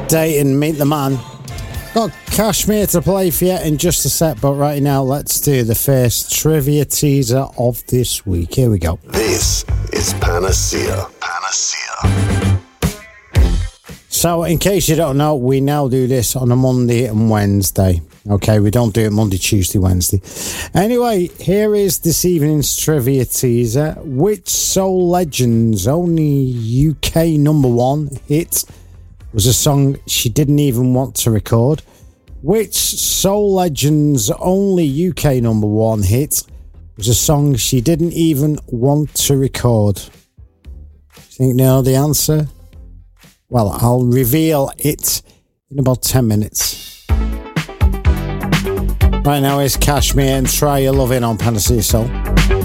Day and Meet the Man. Got Kashmir to play for you in just a sec, but right now let's do the first trivia teaser of this week. Here we go. This is Panacea. So, in case you don't know, we now do this on a Monday and Wednesday. Okay, we don't do it Monday, Tuesday, Wednesday. Anyway, here is this evening's trivia teaser. Which Soul Legend's only UK #1 hit was a song she didn't even want to record? Which Soul Legend's only UK #1 hit was a song she didn't even want to record? Think you know the answer? Well, I'll reveal it in about 10 minutes. Right now is Kashmir and Try Your Lovin' on Panacea Soul.